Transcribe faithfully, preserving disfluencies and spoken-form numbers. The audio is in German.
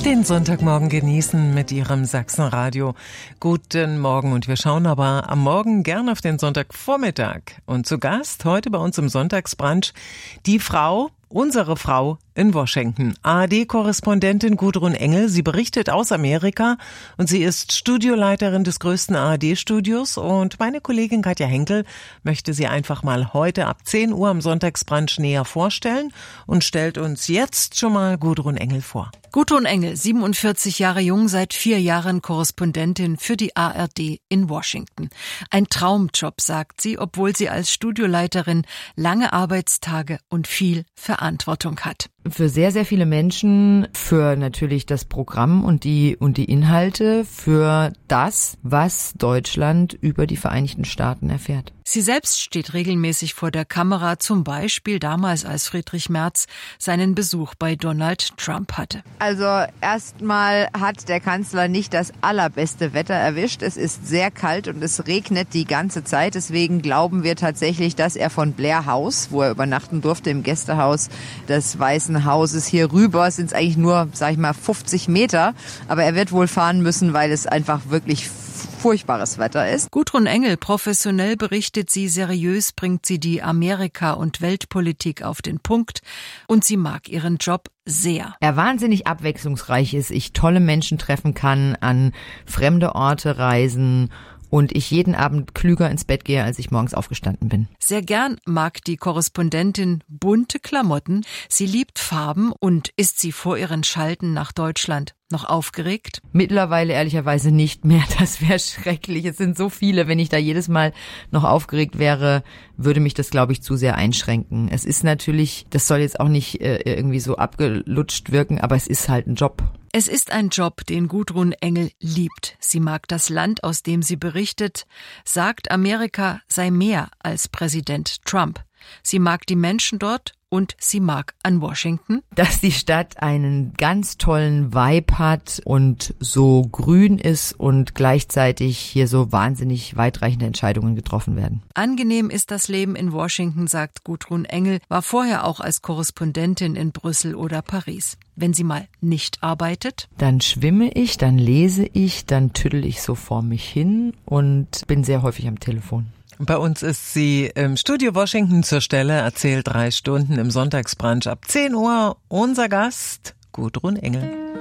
den Sonntagmorgen genießen mit Ihrem Sachsenradio. Guten Morgen, und wir schauen aber am Morgen gern auf den Sonntagvormittag. Und zu Gast heute bei uns im Sonntagsbrunch die Frau, unsere Frau in Washington. A R D-Korrespondentin Gudrun Engel. Sie berichtet aus Amerika und sie ist Studioleiterin des größten A R D-Studios. Und meine Kollegin Katja Henkel möchte sie einfach mal heute ab zehn Uhr am Sonntagsbrunch näher vorstellen und stellt uns jetzt schon mal Gudrun Engel vor. Gudrun Engel, siebenundvierzig Jahre jung, seit vier Jahren Korrespondentin für die A R D in Washington. Ein Traumjob, sagt sie, obwohl sie als Studioleiterin lange Arbeitstage und viel Verantwortung hat. Für sehr, sehr viele Menschen, für natürlich das Programm und die und die Inhalte, für das, was Deutschland über die Vereinigten Staaten erfährt. Sie selbst steht regelmäßig vor der Kamera, zum Beispiel damals, als Friedrich Merz seinen Besuch bei Donald Trump hatte. Also erstmal hat der Kanzler nicht das allerbeste Wetter erwischt. Es ist sehr kalt und es regnet die ganze Zeit. Deswegen glauben wir tatsächlich, dass er von Blair House, wo er übernachten durfte, im Gästehaus des Weißen Hauses hier rüber, sind es eigentlich nur, sag ich mal, fünfzig Meter. Aber er wird wohl fahren müssen, weil es einfach wirklich furchtbares Wetter ist. Gudrun Engel, professionell berichtet sie, seriös bringt sie die Amerika- und Weltpolitik auf den Punkt und sie mag ihren Job sehr. Er wahnsinnig abwechslungsreich ist, ich tolle Menschen treffen kann, an fremde Orte reisen und ich jeden Abend klüger ins Bett gehe, als ich morgens aufgestanden bin. Sehr gern mag die Korrespondentin bunte Klamotten. Sie liebt Farben und ist sie vor ihren Schalten nach Deutschland noch aufgeregt? Mittlerweile ehrlicherweise nicht mehr. Das wäre schrecklich. Es sind so viele. Wenn ich da jedes Mal noch aufgeregt wäre, würde mich das, glaube ich, zu sehr einschränken. Es ist natürlich, das soll jetzt auch nicht äh, irgendwie so abgelutscht wirken, aber es ist halt ein Job. Es ist ein Job, den Gudrun Engel liebt. Sie mag das Land, aus dem sie berichtet, sagt, Amerika sei mehr als Präsident Trump. Sie mag die Menschen dort und sie mag an Washington, dass die Stadt einen ganz tollen Vibe hat und so grün ist und gleichzeitig hier so wahnsinnig weitreichende Entscheidungen getroffen werden. Angenehm ist das Leben in Washington, sagt Gudrun Engel, war vorher auch als Korrespondentin in Brüssel oder Paris. Wenn sie mal nicht arbeitet, dann schwimme ich, dann lese ich, dann tüdel ich so vor mich hin und bin sehr häufig am Telefon. Bei uns ist sie im Studio Washington zur Stelle, erzählt drei Stunden im Sonntagsbrunch ab zehn Uhr. Unser Gast, Gudrun Engel.